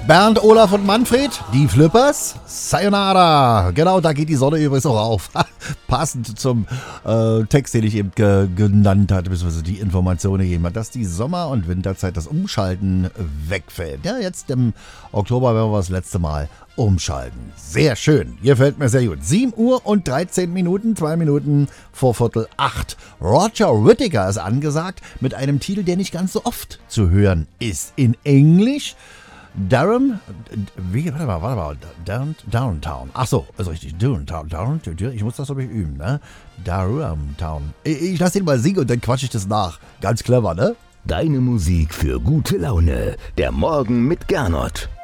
Bernd, Olaf und Manfred, die Flippers, Sayonara. Genau, da geht die Sonne übrigens auch auf. Passend zum Text, den ich eben genannt hatte, beziehungsweise die Information gegeben hat, dass die Sommer- und Winterzeit das Umschalten wegfällt. Ja, jetzt im Oktober werden wir das letzte Mal umschalten. Sehr schön. Hier fällt mir sehr gut. 7 Uhr und 13 Minuten, 2 Minuten vor 7:45. Roger Whittaker ist angesagt mit einem Titel, der nicht ganz so oft zu hören ist. In Englisch Durham, warte mal, Downtown. Ach so, ist richtig. Downtown. Ich muss das, glaube ich, üben, ne? Downtown. Ich lasse den mal singen und dann quatsche ich das nach. Ganz clever, ne? Deine Musik für gute Laune. Der Morgen mit Gernot.